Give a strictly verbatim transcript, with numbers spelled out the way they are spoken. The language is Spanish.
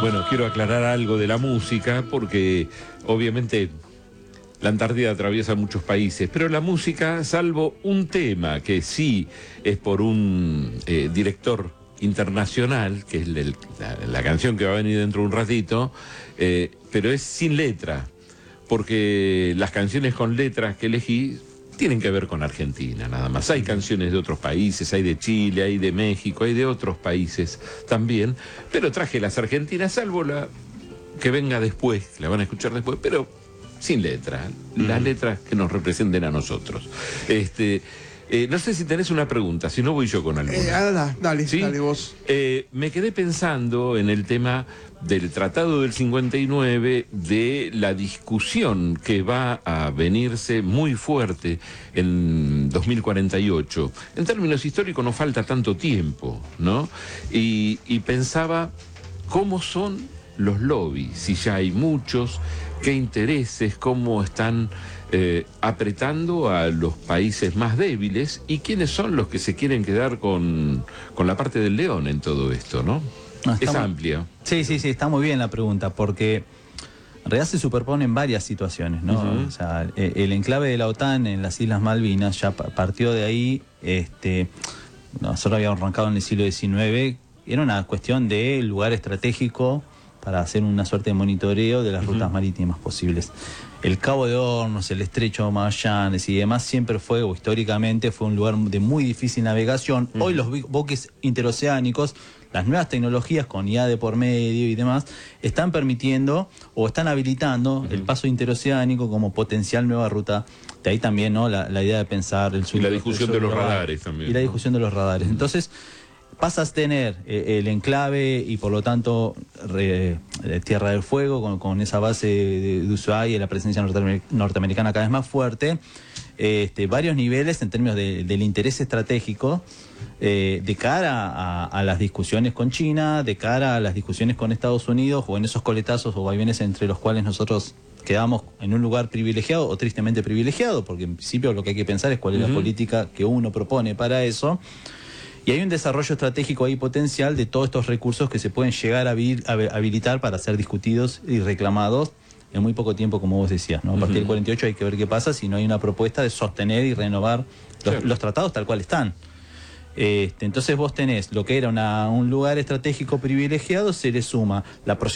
Bueno, quiero aclarar algo de la música porque obviamente la Antártida atraviesa muchos países, pero la música, salvo un tema que sí es por un eh, director internacional, que es el, la, la canción que va a venir dentro de un ratito, eh, pero es sin letra, porque las canciones con letras que elegí tienen que ver con Argentina, nada más. Hay canciones de otros países, hay de Chile, hay de México, hay de otros países también, pero traje las argentinas, salvo la que venga después, la van a escuchar después, pero sin letra, las letras que nos representen a nosotros. Este, eh, no sé si tenés una pregunta, si no voy yo con alguna. Eh, dale, dale, ¿Sí? dale vos. Eh, me quedé pensando en el tema del Tratado del cincuenta y nueve, de la discusión que va a venirse muy fuerte en dos mil cuarenta y ocho. En términos históricos no falta tanto tiempo, ¿no? Y, y pensaba cómo son los lobbies, si ya hay muchos, qué intereses, cómo están eh, apretando a los países más débiles y quiénes son los que se quieren quedar con, con la parte del león en todo esto, ¿no? No, Es muy, amplia. Sí, sí, sí, está muy bien la pregunta, porque en realidad se superponen varias situaciones, ¿no? Uh-huh. O sea, el, el enclave de la OTAN en las Islas Malvinas ya partió de ahí. Este, nosotros habíamos arrancado en el siglo diecinueve, era una cuestión de lugar estratégico para hacer una suerte de monitoreo de las rutas uh-huh. marítimas posibles. El Cabo de Hornos, el Estrecho de Magallanes y demás siempre fue, o históricamente, fue un lugar de muy difícil navegación. Uh-huh. Hoy los buques interoceánicos, las nuevas tecnologías con I A de por medio y demás, están permitiendo o están habilitando uh-huh. el paso interoceánico como potencial nueva ruta. De ahí también, ¿no? la, la idea de pensar el sur. Y la discusión de los radares también. Y la discusión de los radares. Uh-huh. Entonces, pasas a tener eh, el enclave y por lo tanto re, eh, Tierra del Fuego con, con esa base de, de Ushuaia y la presencia norteamericana cada vez más fuerte, eh, este, varios niveles en términos de, del interés estratégico eh, de cara a, a las discusiones con China, de cara a las discusiones con Estados Unidos o en esos coletazos o vaivenes entre los cuales nosotros quedamos en un lugar privilegiado o tristemente privilegiado, porque en principio lo que hay que pensar es cuál es uh-huh. la política que uno propone para eso. Y hay un desarrollo estratégico ahí potencial de todos estos recursos que se pueden llegar a habilitar para ser discutidos y reclamados en muy poco tiempo, como vos decías, ¿no? A partir uh-huh. del cuarenta y ocho hay que ver qué pasa si no hay una propuesta de sostener y renovar los, sí. los tratados tal cual están. Este, entonces vos tenés lo que era una, un lugar estratégico privilegiado, se le suma la